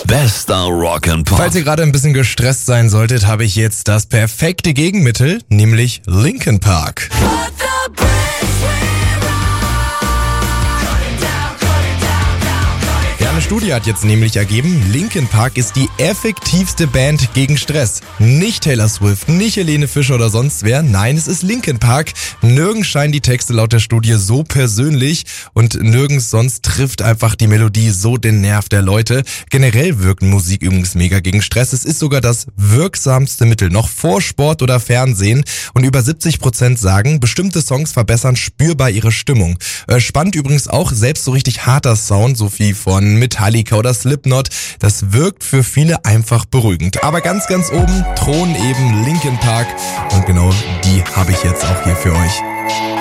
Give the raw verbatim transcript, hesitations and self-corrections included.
Bester Rock and Pop. Falls ihr gerade ein bisschen gestresst sein solltet, habe ich jetzt das perfekte Gegenmittel, nämlich Linkin Park. Eine Studie hat jetzt nämlich ergeben, Linkin Park ist die effektivste Band gegen Stress. Nicht Taylor Swift, nicht Helene Fischer oder sonst wer, nein, es ist Linkin Park. Nirgends scheinen die Texte laut der Studie so persönlich und nirgends sonst trifft einfach die Melodie so den Nerv der Leute. Generell wirkt Musik übrigens mega gegen Stress. Es ist sogar das wirksamste Mittel, noch vor Sport oder Fernsehen. Und über siebzig Prozent sagen, bestimmte Songs verbessern spürbar ihre Stimmung. Äh, spannend übrigens auch, selbst so richtig harter Sound, so wie von Metallica oder Slipknot, das wirkt für viele einfach beruhigend. Aber ganz, ganz oben thronen eben Linkin Park und genau die habe ich jetzt auch hier für euch.